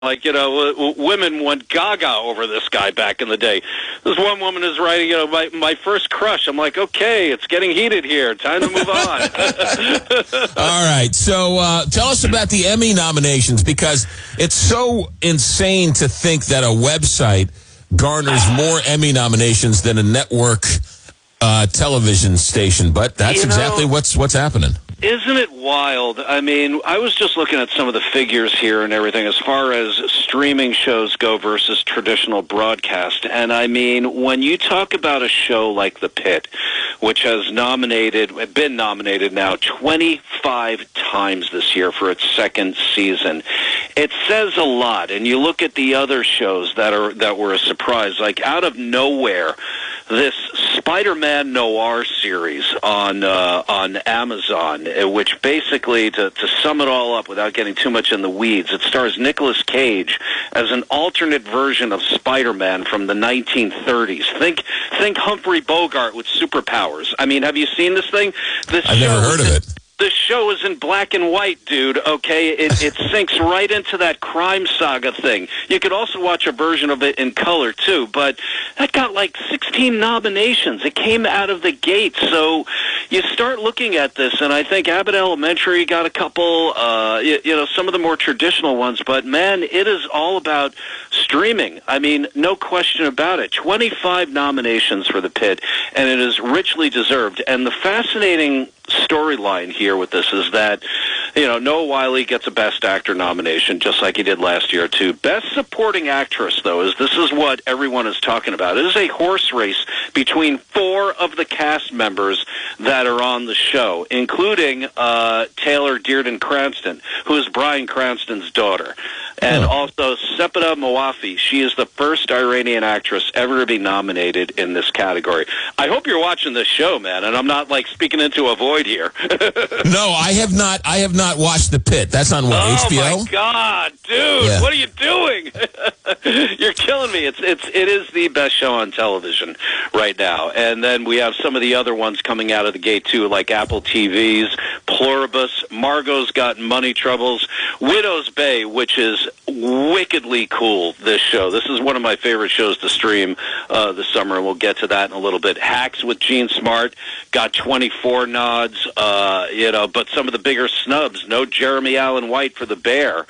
Like, women went gaga over this guy back in the day. This one woman is writing, my first crush. I'm like, okay, it's getting heated here. Time to move on. All right. So tell us about the Emmy nominations, because it's so insane to think that a website garners more Emmy nominations than a network television station. But that's exactly what's happening. Isn't it wild? I mean, I was just looking at some of the figures here and everything as far as streaming shows go versus traditional broadcast. And I mean, when you talk about a show like The Pit, which has been nominated now 25 times this year for its second season, it says a lot. And you look at the other shows that were a surprise, like out of nowhere, this Spider-Man noir series on Amazon, which basically, to sum it all up without getting too much in the weeds, it stars Nicolas Cage as an alternate version of Spider-Man from the 1930s. Think Humphrey Bogart with superpowers. I mean, have you seen this thing? I've never heard of it. This show is in black and white, dude, okay? It sinks right into that crime saga thing. You could also watch a version of it in color, too, but that got like 16 nominations. It came out of the gate, so you start looking at this, and I think Abbott Elementary got a couple, some of the more traditional ones, but, man, it is all about streaming. I mean, no question about it. 25 nominations for The Pit, and it is richly deserved, and the fascinating storyline here with this is that, Noah Wyle gets a Best Actor nomination, just like he did last year, too. Best Supporting Actress, though, this is what everyone is talking about. It is a horse race between 4 of the cast members that are on the show, including Taylor Dearden Cranston, who is Bryan Cranston's daughter. And also Sepideh Moafi. She is the first Iranian actress ever to be nominated in this category. I hope you're watching this show, man, and I'm not, speaking into a void here. No, I have not. I have not watched The Pit. That's on what, HBO? Oh my God, dude! Yeah. What are you doing? You're killing me. It is the best show on television right now. And then we have some of the other ones coming out of the gate too, like Apple TV's Pluribus, Margot's Got Money Troubles, Widow's Bay, which is wickedly cool. This show. This is one of my favorite shows to stream this summer, and we'll get to that in a little bit. Hacks with Gene Smart got 24 nods, but some of the bigger snubs. No Jeremy Allen White for The Bear.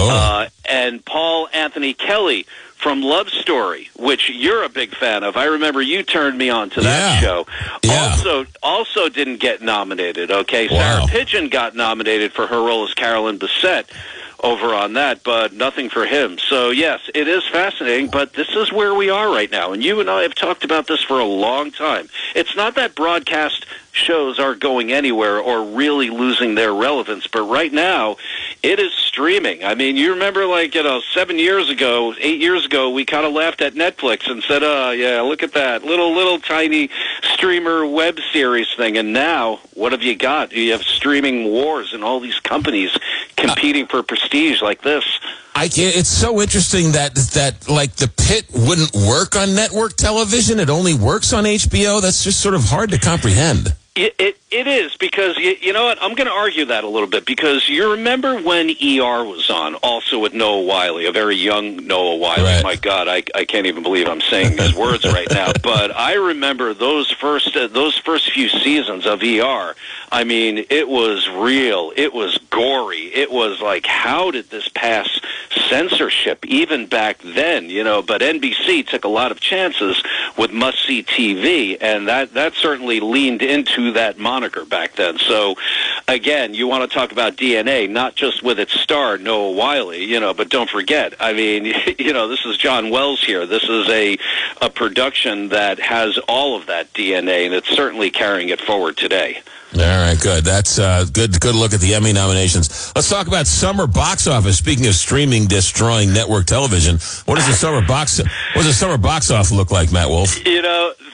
And Paul Anthony Kelly from Love Story, which you're a big fan of. I remember you turned me on to that show. Yeah. Also didn't get nominated, okay? Wow. Sarah Pidgeon got nominated for her role as Carolyn Bessette over on that, but nothing for him. So, yes, it is fascinating, but this is where we are right now. And you and I have talked about this for a long time. It's not that broadcast shows aren't going anywhere or really losing their relevance, but right now it is streaming. I mean, you remember 7 years ago, 8 years ago, we kind of laughed at Netflix and said, look at that little tiny streamer web series thing. And now what have you got? You have streaming wars and all these companies competing for prestige like this. It's so interesting that The Pit wouldn't work on network television. It only works on HBO. That's just sort of hard to comprehend. It is, because, you know what, I'm going to argue that a little bit, because you remember when ER was on, also with Noah Wyle, a very young Noah Wyle. Right. My God, I can't even believe I'm saying these words right now. But I remember those first few seasons of ER. I mean, it was real. It was gory. It was like, how did this pass censorship even back then? But NBC took a lot of chances with must-see TV, and that certainly leaned into that moniker back then. So, again, you want to talk about DNA, not just with its star, Noah Wyle, but don't forget, I mean, this is John Wells here. This is a production that has all of that DNA, and it's certainly carrying it forward today. All right, good. That's good look at the Emmy nominations. Let's talk about summer box office. Speaking of streaming destroying network television, what does the summer box office look like, Matt Wolf?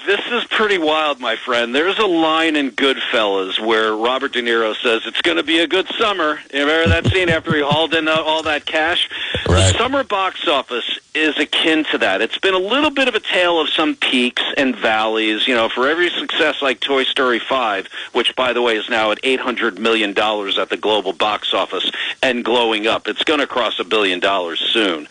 This is pretty wild, my friend. There's a line in Goodfellas where Robert De Niro says, it's going to be a good summer. You remember that scene after he hauled in all that cash? Right. The summer box office is akin to that. It's been a little bit of a tale of some peaks and valleys. You know, for every success like Toy Story 5, which, by the way, is now at $800 million at the global box office and glowing up, it's going to cross $1 billion soon.